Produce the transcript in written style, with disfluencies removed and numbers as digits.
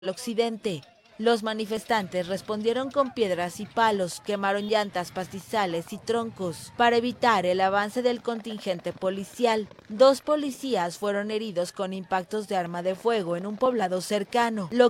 al occidente. Los manifestantes respondieron con piedras y palos, quemaron llantas, pastizales y troncos para evitar el avance del contingente policial. 2 policías fueron heridos con impactos de arma de fuego en un poblado cercano, lo